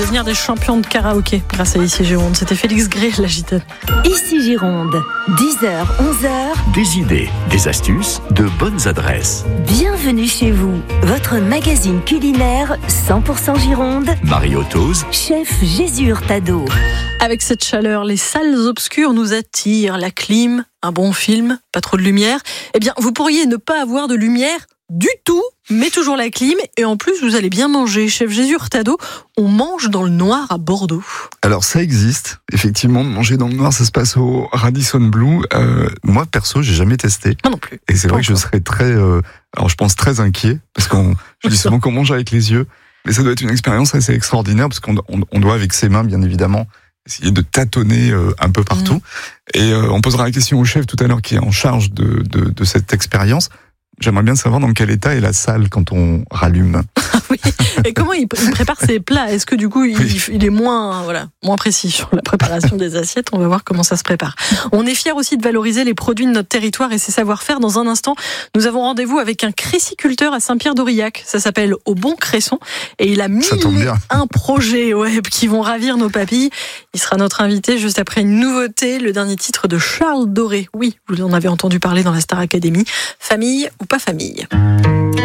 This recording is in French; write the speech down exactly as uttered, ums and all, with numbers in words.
Devenir des champions de karaoké grâce à Ici Gironde. C'était Félix Gray, la gitane. Ici Gironde, dix heures, onze heures. Des idées, des astuces, de bonnes adresses. Bienvenue chez vous, votre magazine culinaire cent pour cent Gironde. Mario Tose, Chef Jésus Hurtado. Avec cette chaleur, les salles obscures nous attirent. La clim, un bon film, pas trop de lumière. Eh bien, vous pourriez ne pas avoir de lumière du tout, mais toujours la clim, et en plus vous allez bien manger. Chef Jésus Hurtado, on mange dans le noir à Bordeaux. Alors ça existe, effectivement, de manger dans le noir, ça se passe au Radisson Blu. Euh, moi perso, j'ai jamais testé. Moi non plus. Et c'est Pas vrai que je encore. serais très, euh, alors je pense très inquiet, parce qu'on, je dis souvent qu'on mange avec les yeux, mais ça doit être une expérience assez extraordinaire, parce qu'on on, on doit avec ses mains, bien évidemment, essayer de tâtonner euh, un peu partout. Mmh. Et euh, on posera la question au chef tout à l'heure qui est en charge de, de, de cette expérience. J'aimerais bien savoir dans quel état est la salle quand on rallume. Oui. Et comment il prépare ses plats? Est-ce que du coup il, oui. il est moins, voilà, moins précis sur la préparation des assiettes? On va voir comment ça se prépare. On est fiers aussi de valoriser les produits de notre territoire et ses savoir-faire. Dans un instant, nous avons rendez-vous avec un créciculteur à Saint-Pierre-d'Aurillac. Ça s'appelle Au Bon Cresson et il a mille et un projets web qui vont ravir nos papilles. Il sera notre invité juste après une nouveauté, le dernier titre de Charles Doré. Oui, vous en avez entendu parler dans la Star Academy. Famille ou pas famille?